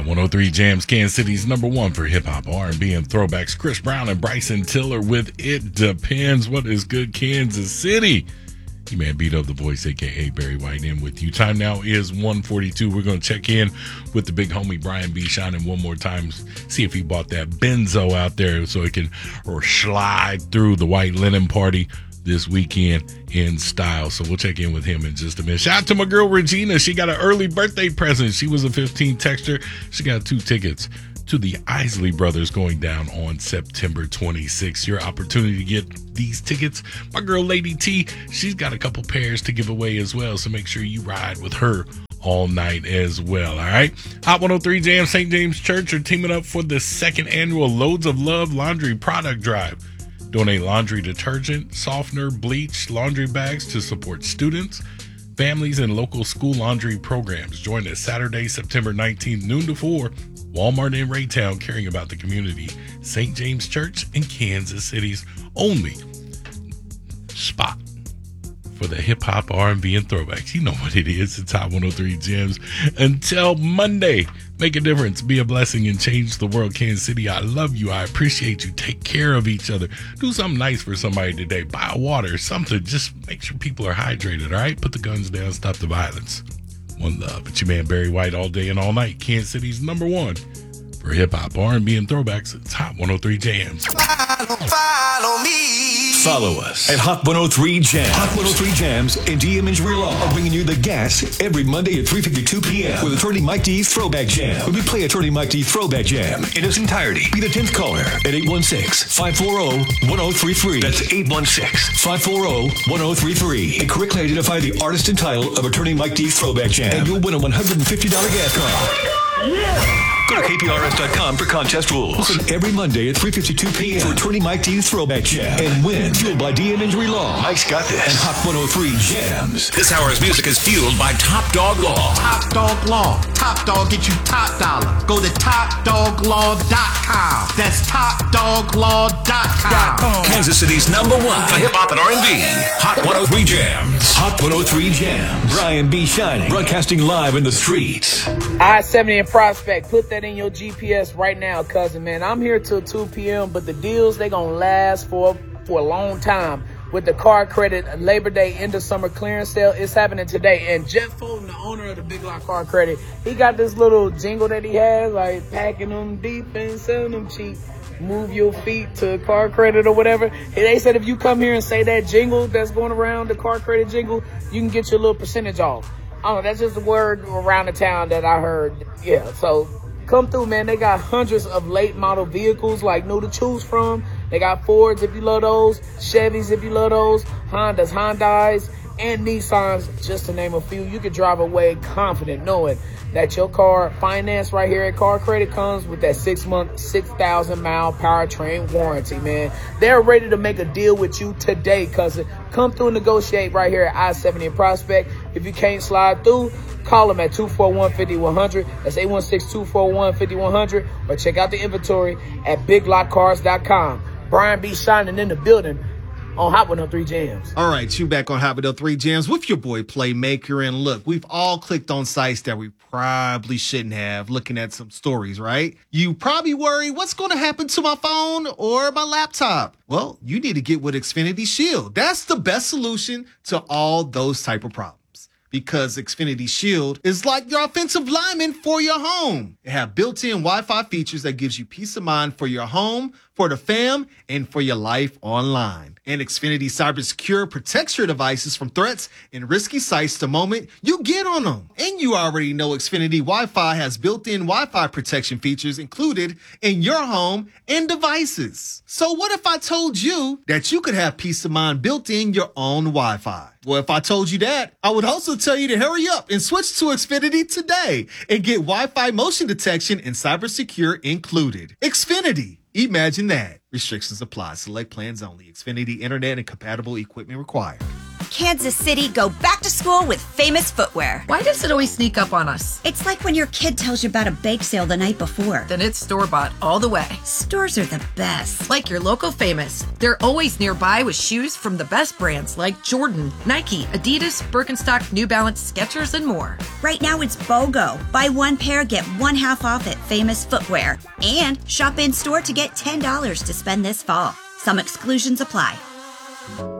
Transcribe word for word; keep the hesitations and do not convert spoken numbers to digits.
Hot one oh three Jams, Kansas City's number one for hip-hop, R and B, and throwbacks. Chris Brown and Bryson Tiller with It Depends. What is good, Kansas City? You man beat up the voice, a k a. Barry White, in with you. Time now is one forty-two. We're going to check in with the big homie Brian B. Shining one more time, see if he bought that benzo out there so it can or slide through the white linen party this weekend in style. So we'll check in with him in just a minute. Shout out to my girl Regina. She got an early birthday present. She was a fifteen texter. She got two tickets to the Isley Brothers going down on September twenty-sixth. Your opportunity to get these tickets. My girl Lady T, she's got a couple pairs to give away as well. So make sure you ride with her all night as well. All right. Hot one oh three Jam, Saint James Church are teaming up for the second annual Loads of Love laundry product drive. Donate laundry detergent, softener, bleach, laundry bags to support students, families, and local school laundry programs. Join us Saturday, September nineteenth, noon to four. Walmart in Raytown, caring about the community. Saint James Church in Kansas City's only spot for the hip-hop, R and B, and throwbacks. You know what it is. It's Hot one oh three Gems. Until Monday, make a difference, be a blessing, and change the world. Kansas City, I love you. I appreciate you. Take care of each other. Do something nice for somebody today. Buy water, something. Just make sure people are hydrated, all right? Put the guns down. Stop the violence. One love. It's your man, Barry White, all day and all night. Kansas City's number one for hip-hop, R and B, and throwbacks. It's Hot one oh three Jams. Follow, follow me. Follow us at Hot one oh three Jams. Hot one oh three Jams and D M Injury Law are bringing you the gas every Monday at three fifty-two p.m. with Attorney Mike D's Throwback Jam. When we play Attorney Mike D's Throwback Jam in its entirety, be the tenth caller at eight one six, five four zero, one zero three three. That's eight one six, five four zero, one zero three three. And correctly identify the artist and title of Attorney Mike D's Throwback Jam, and you'll win a one hundred fifty dollars gas card. Yeah. Go to K P R S dot com for contest rules. Listen every Monday at three fifty-two p.m. for Attorney Mike D's Throwback Jam and win, fueled by D M Injury Law. Mike's got this. And Hot one oh three Jams. This hour's music is fueled by Top Dog Law. Top Dog Law. Top Dog get you top dollar. Go to top dog law dot com. That's top dog law dot com. Kansas City's number one for hip hop and R and B. Hot one oh three Jams. Hot one oh three Jams. Brian B. Shining, broadcasting live in the streets. I seventy in Prospect. Put that in your G P S right now, cousin, man. I'm here till two p.m., but the deals, they gonna last for for a long time. With the car credit Labor Day end of summer clearance sale, it's happening today. And Jeff Fulton, the owner of the Big Lock Car Credit, he got this little jingle that he has, like packing them deep and selling them cheap. Move your feet to car credit or whatever. And they said if you come here and say that jingle that's going around, the car credit jingle, you can get your little percentage off. I don't know, that's just a word around the town that I heard. Yeah, so come through, man. They got hundreds of late model vehicles like new to choose from. They got Fords if you love those, Chevys if you love those, Hondas, Hyundais, and Nissans, just to name a few. You can drive away confident knowing that your car finance right here at Car Credit comes with that six-month, six thousand mile powertrain warranty, man. They're ready to make a deal with you today, cousin. Come through and negotiate right here at I seventy in Prospect. If you can't slide through, call them at two four one, five one zero zero. That's eight one six, two four one, five one zero zero. Or check out the inventory at big lock cars dot com. Brian B. Shining in the building on Hot one oh three Jams. All right, you back on Hot one oh three Jams with your boy Playmaker. And look, we've all clicked on sites that we probably shouldn't have, looking at some stories, right? You probably worry, what's going to happen to my phone or my laptop? Well, you need to get with Xfinity Shield. That's the best solution to all those type of problems. Because Xfinity Shield is like your offensive lineman for your home. They have built-in Wi-Fi features that gives you peace of mind for your home, for the fam, and for your life online. And Xfinity Cyber Secure protects your devices from threats and risky sites the moment you get on them. And you already know Xfinity Wi-Fi has built-in Wi-Fi protection features included in your home and devices. So what if I told you that you could have peace of mind built in your own Wi-Fi? Well, if I told you that, I would also tell you to hurry up and switch to Xfinity today and get Wi-Fi motion detection and cyber secure included. Xfinity. Imagine that. Restrictions apply. Select plans only. Xfinity Internet and compatible equipment required. Kansas City go back to school with Famous Footwear. Why does it always sneak up on us? It's like when your kid tells you about a bake sale the night before. Then it's store-bought all the way. Stores are the best. Like your local Famous. They're always nearby with shoes from the best brands like Jordan, Nike, Adidas, Birkenstock, New Balance, Skechers, and more. Right now it's BOGO. Buy one pair, get one half off at Famous Footwear. And shop in store to get ten dollars to spend this fall. Some exclusions apply.